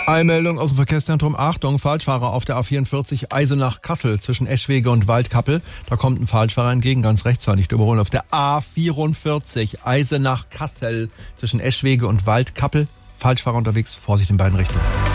Eilmeldung aus dem Verkehrszentrum. Achtung, Falschfahrer auf der A44 Eisenach-Kassel zwischen Eschwege und Waldkappel. Da kommt ein Falschfahrer entgegen, ganz rechts war nicht überholen. Auf der A44 Eisenach-Kassel zwischen Eschwege und Waldkappel. Falschfahrer unterwegs, Vorsicht in beiden Richtungen.